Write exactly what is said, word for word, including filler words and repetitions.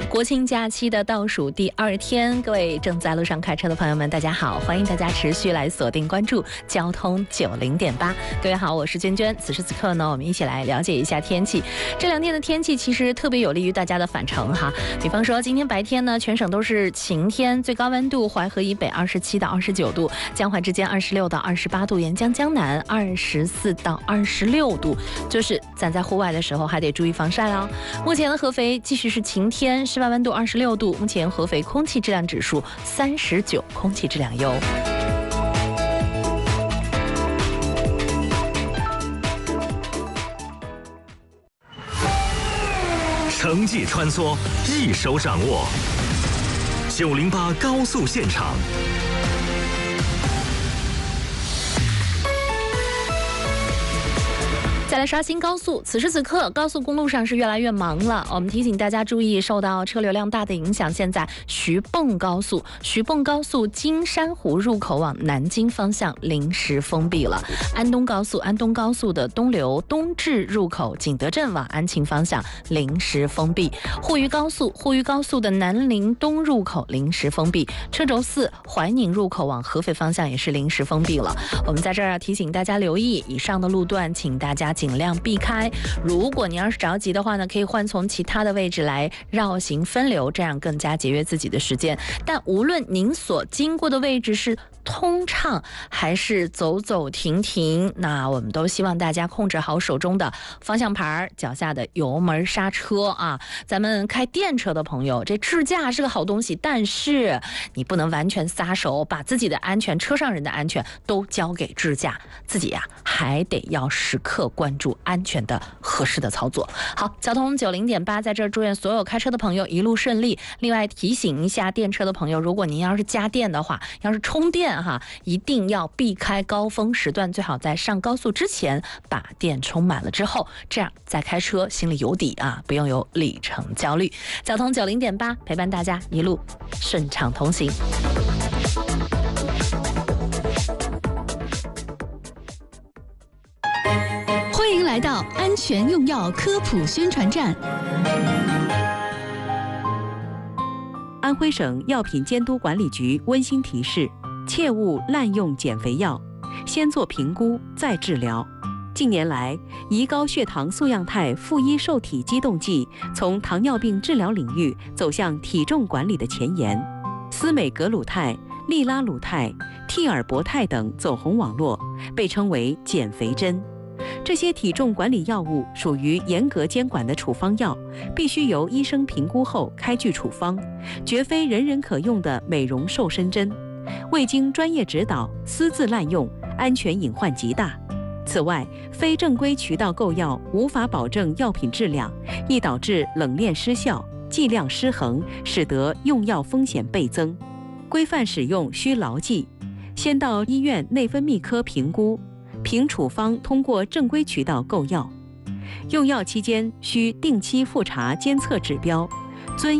国庆假期的倒数第二天，各位正在路上开车的朋友们，大家好，欢迎大家持续来锁定关注交通九零点八。各位好，我是娟娟。此时此刻呢，我们一起来了解一下天气。这两天的天气其实特别有利于大家的返程哈。比方说，今天白天呢，全省都是晴天，最高温度淮河以北二十七到二十九度，江淮之间二十六到二十八度，沿江江南二十四到二十六度。就是站在户外的时候，还得注意防晒啦。目前的合肥继续是晴天，室外温度二十六度，目前合肥空气质量指数三十九，空气质量优。 城际穿梭，一手掌握。九零八高速现场。 再来刷新高速，此时此刻高速公路上是越来越忙了。我们提醒大家注意，受到车流量大的影响，现在徐蚌高速、徐蚌高速金山湖入口往南京方向临时封闭了。安东高速、安东高速的东流东至入口景德镇往安庆方向临时封闭。沪渝高速、沪渝高速的南陵东入口临时封闭。车轴四怀宁入口往合肥方向也是临时封闭了。我们在这儿要提醒大家留意以上的路段，请大家尽量避开。如果你要是着急的话呢，可以换从其他的位置来绕行分流，这样更加节约自己的时间。但无论您所经过的位置是通畅还是走走停停，那我们都希望大家控制好手中的方向盘，脚下的油门刹车啊。咱们开电车的朋友，这智驾是个好东西，但是你不能完全撒手，把自己的安全、车上人的安全都交给智驾，自己呀、啊、还得要时刻关注安全的合适的操作。好，交通九零点八在这儿祝愿所有开车的朋友一路顺利。另外提醒一下电车的朋友，如果您要是加电的话，要是充电哈，一定要避开高峰时段，最好在上高速之前把电充满了之后，这样再开车心里有底啊，不用有里程焦虑。交通九零点八陪伴大家一路顺畅同行。 欢迎来到安全用药科普宣传站。 安徽省药品监督管理局温馨提示：切勿滥用减肥药，先做评估再治疗。近年来，胰高血糖素样态负一受体激动剂从糖尿病治疗领域走向体重管理的前沿，司美格鲁肽、利拉鲁肽、替尔博肽等走红网络，被称为减肥针。这些体重管理药物属于严格监管的处方药，必须由医生评估后开具处方，绝非人人可用的美容瘦身针。未经专业指导，私自滥用，安全隐患极大。此外，非正规渠道购药无法保证药品质量，易导致冷链失效、剂量失衡，使得用药风险倍增。规范使用需牢记，先到医院内分泌科评估，凭处方通过正规渠道购药。用药期间需定期复查监测指标，遵